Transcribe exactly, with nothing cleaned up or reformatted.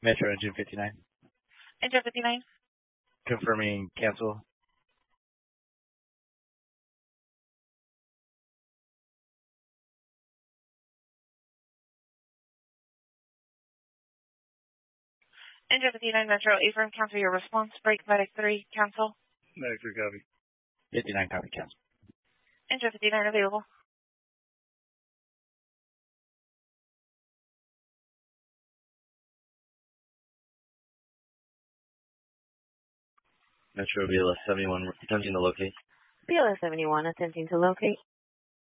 Metro Engine fifty-nine. Engine fifty-nine. Confirming cancel. Engine fifty-nine Metro, affirm, cancel your response. Break Medic three, cancel. Medic three, copy. fifty-nine, copy, cancel. Engine fifty-nine available. Metro B L S seventy-one attempting to locate. B L S seventy-one attempting to locate.